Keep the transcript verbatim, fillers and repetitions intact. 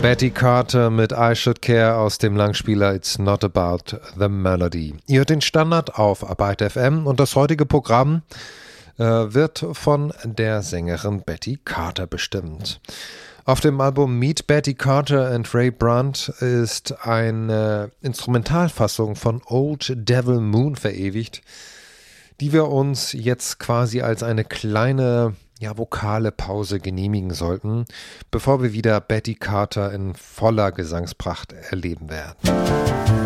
Betty Carter mit I Should Care aus dem Langspieler It's Not About the Melody. Ihr hört den Standard auf Arbeit F M und das heutige Programm äh, wird von der Sängerin Betty Carter bestimmt. Auf dem Album Meet Betty Carter and Ray Brandt ist eine Instrumentalfassung von Old Devil Moon verewigt, die wir uns jetzt quasi als eine kleine ja, vokale Pause genehmigen sollten, bevor wir wieder Betty Carter in voller Gesangspracht erleben werden.